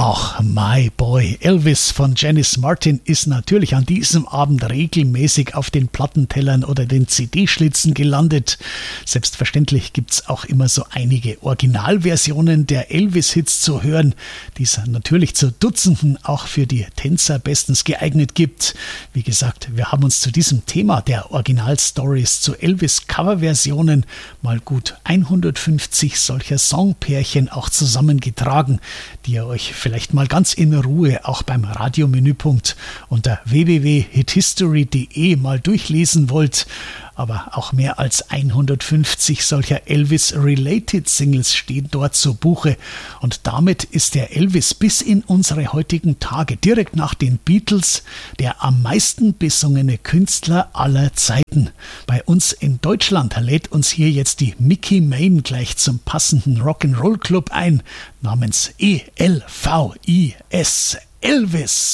Auch My Boy Elvis von Janis Martin ist natürlich an diesem Abend regelmäßig auf den Plattentellern oder den CD-Schlitzen gelandet. Selbstverständlich gibt's auch immer so einige Originalversionen der Elvis-Hits zu hören, die es natürlich zu Dutzenden auch für die Tänzer bestens geeignet gibt. Wie gesagt, wir haben uns zu diesem Thema der Originalstories zu Elvis-Coverversionen mal gut 150 solcher Songpärchen auch zusammengetragen, die ihr euch vielleicht mal ganz in Ruhe auch beim Radiomenüpunkt unter www.hithistory.de mal durchlesen wollt. Aber auch mehr als 150 solcher Elvis-Related-Singles stehen dort zu Buche. Und damit ist der Elvis bis in unsere heutigen Tage, direkt nach den Beatles, der am meisten besungene Künstler aller Zeiten. Bei uns in Deutschland lädt uns hier jetzt die Mickey Main gleich zum passenden Rock'n'Roll Club ein, namens ELVIS, Elvis.